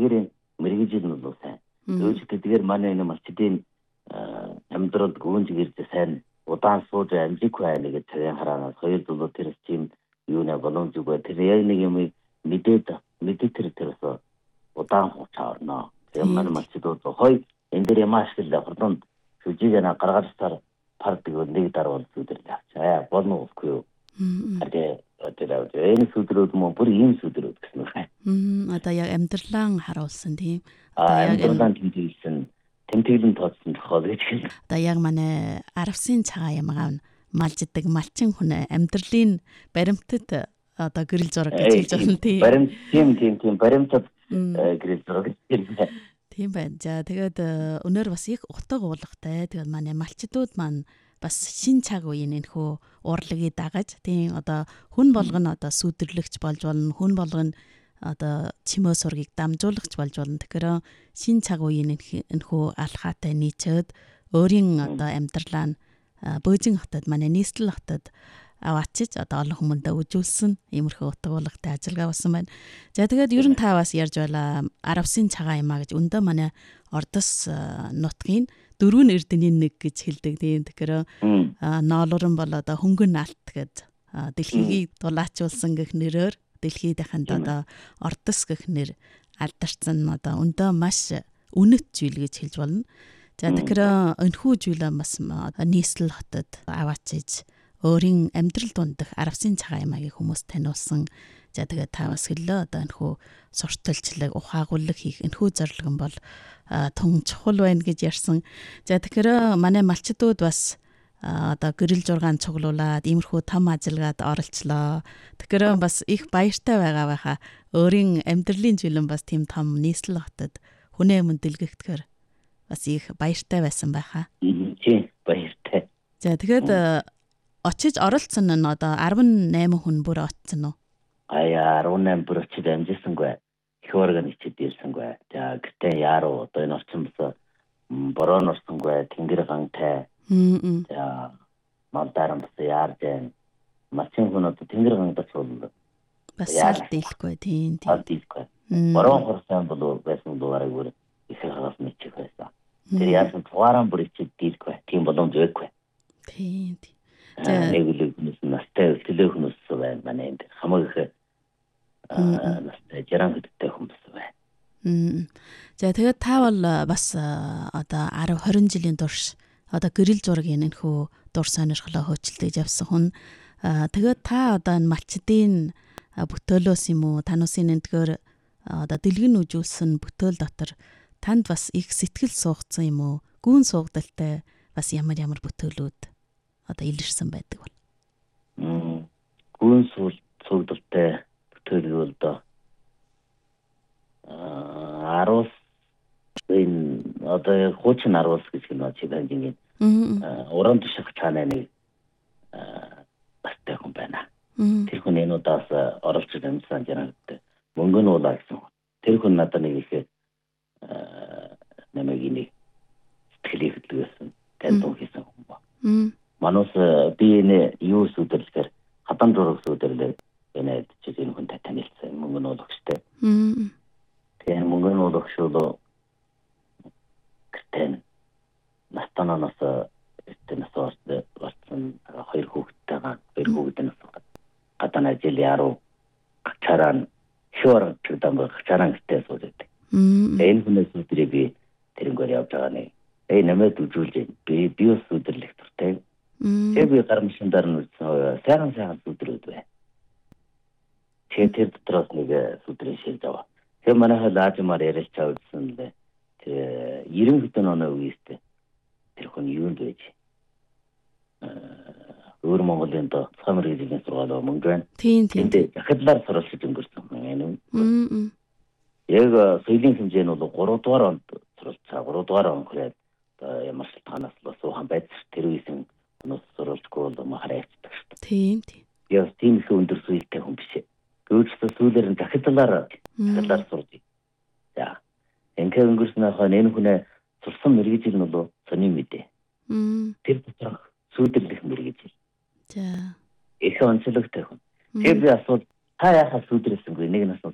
тэдгээр мэрэгжил нь бол сайн. Өөж тэдгээр манай энэ малчдын амьдрал гүнж гэрж сайн удаан сууж амжихгүй байна гэж цагаан хараанаас хоёр зүйл тэр чинь юунаа боломжгүй тэр яг нэг юм мэдээд тэрээс удаан хугацаа орно. Тэгээ манай малчдууд хой энэ дээр юм ашиглаа хурдан жүжигэнэ гаргацаар пардаг нэг дараа бол зүдэр авчаа. Болно үгүй юу? Тэгээ энэ сүдрүүд мөн бүр ийм сүдрүүд гэсэн үг. Одоо яг амьдралаа харуулсан тийм. Амьдралаа тэмдэглэсэн тэмдэглэн тооцсон зохиол гэж хэлнэ. Одоо яг манай аравсын цагаан ямгаав малждаг малчин хүн амьдралын баримтад одоо гэрэл зураг гэж хэлж байна тийм. Баримт тийм баримтад гэрэл зураг гэж хэлнэ. Тийм байна. За тэгээд өнөр бас их утга уулгатай. Тэгээд манай малчдууд маань бас шин цаг үеийн энэхүү урлагийг дагаж тийм одоо хүн болгоно одоо сүдэрлэгч болж болно, хүн болгоно одоо чимээ сургийг дамжуулагч болж болно. Тэгэхээр шин цаг үеийн энэхүү алхаатай нийцээд өөрийн одоо амьдралаа Бөөжин хотод манай нийслэл хотод аваачиж одоо олон хүмүүстээ үжүүлсэн иймэрхүү утга уулгатай ажиллагаа болсон байна. За тэгээд ер нь та бас ярьж байла аравсын цагаан юмаа гэж өндөө манай Ордос нутгийн 4 эрдэнийн нэг гэж хэлдэг тийм. Тэгэхээр ноолорон бол одоо хөнгөн алт гэж дэлхийг дулаачулсан гэх нэрээр дэлхийд дахинд одоо Ордос гэх нэр алдарсан одоо өндөө маш үнэт зүйл гэж хэлж болно. За тэгэхээр энэхүү зүйлээ бас нийслэл хотод аваачиж өөрийн амьдрал дундах аравсын цагаан ямагийн хүмүүс таниулсан. За тэгээд та бас хэллээ одоо энэхүү сурталчлаг, ухаагууллаг хийх энэхүү зорилго бол тун чухал байна гэж ярьсан. За тэгэхээр манай малчдууд бас одоо гэрэл зургаан цуглуулад иймэрхүү том ажиллагаад оролцлоо. Тэгэхээр бас их баяртай байгаа байхаа. Өөрийн амьдралын жилэн бас тийм том нийслэл хотод хүнээ мөн дэлгэхдгээр бас их баяртай байсан байхаа. Тийм баяртай. За тэгээд очиж оролцсон нь одоо 18 хүн бүр очсон уу? 18 бүр очиж амжсангүй. Их орган ичээд ирсэнгүй. За гэтээ яаруу одоо энэ орчимс бороо норсонгүй тэнгэр гантай. За малдаран бас яарж байна. Малчин хүн одоо тэнгэр гангад бол бас салт дийлэхгүй тийм. Салт дийлэхгүй. Бороо хорсон бол байсан дугаарыг бүр их хагас мэчих байсан. Тэр яасан тугаараа бүр ичээд дийлэхгүй. Тийм боломж өгөхгүй. Тийм. Нэг настай төлөөхнөөс байна манай энэ хамаг их настай жаран гэдэгтэй хүмүүс байна. За тэгээд та бол бас одоо 10 20 жилийн турш одоо гэрэл зургийн энэхүү дур сонирхлоо хөөцөлдөж явсан хүн. Тэгээд та одоо энэ малчдын бүтөөлөөс юм уу тануусын энэгээр одоо дэлгэн үжүүлсэн бүтээл дотор танд бас их сэтгэл суугцсан юм уу? Гүн суугдaltaй бас ямар бүтээлүүд одоо илэрсэн байдаг бол. Гүн суугдaltaй бүтээлүүд бол аруус энэ одоо хуучин аруус гэж нэг чиглэлийн уран тушаах цаанаа нэг бастай хүн байна. Тэр хүн энэ удаас оролцож амьдсан жарангад мөнгө нь уулаа гэсэн. Тэр хүн надад нэг их намайг сэтгэлийг хөдөлгөөсөн тань хийсэн хүн ба. Манус би энэ юу сүдэрлэхээр хатан зураг сүдэрлээ энэ чинь энэ хүнтэй танилцсан мөнгө нь уулахштай. Тэгээ мөнгө нь уулахшул гэтэн настананаас эстэнэс орсон хоёр хүүхдтэйгээ гадаа ажил яруу гачаран шууран чудам гачаран гэдэг зүйлээ. Энэ хүнээс үдрээ би тэрнгээр явж байгаа нэг намайг үжүүлж би сүдэрлэх туртай. Тэгээ би гарамшиндар нь сайхан сүдрүүд бай. Тэр дотроос нэг сүдрийн шилж аваа. Тэгээ манайхаа лаажмаар ярилж авсан лээ. Тэр 90 хэдэн оны үеэс тэр хүн юунд байж өөр Монголын тусгай мэргэжлийн сургаал мөнгө байна. Тийм. Дахидлаар суралцж өнгөрсөн юм. Яг соёлын хэмжээ нь бол 3 дугаар онд суралцаа 3 дугаар он хүрээд ямар шалтгаанаас л суухан байц тэр үеийн хүмүүс суралцгүй бол харагддаг шүү дээ. Тийм. Яг тийм их өндөр соёлтой хүн биш. Гүйцэтгэл сүүлээр нь дахидлаар сурж. За. Ингээ өнгөрснөөхөө энэ хүнээ сурсан мэргэжил нь бол сонин мэдээ. Тэр доторх сүдэрлэх мэргэжил. За. Их онцлогтой хүн. Тэр би асууд та яхаа сүдрэлсэнгүй нэг нас